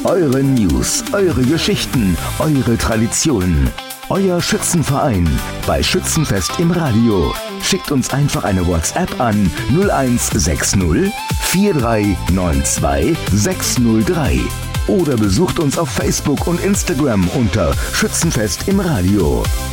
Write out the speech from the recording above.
Eure News, eure Geschichten, eure Traditionen. Euer Schützenverein bei Schützenfest im Radio. Schickt uns einfach eine WhatsApp an 0160 4392 603 oder besucht uns auf Facebook und Instagram unter Schützenfest im Radio.